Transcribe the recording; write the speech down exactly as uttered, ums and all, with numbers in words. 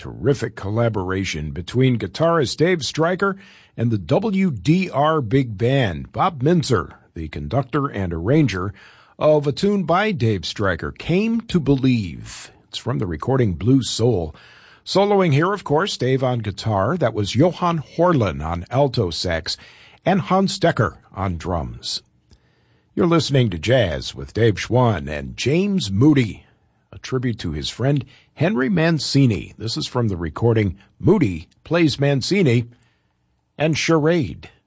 terrific collaboration between guitarist Dave Stryker and the W D R Big Band. Bob Mintzer, the conductor and arranger of a tune by Dave Stryker, Came to Believe. It's from the recording Blue Soul. Soloing here, of course, Dave on guitar. That was Johan Horlin on alto sax and Hans Decker on drums. You're listening to Jazz with Dave Schwann and James Moody, a tribute to his friend Henry Mancini. This is from the recording Moody Plays Mancini and Charade.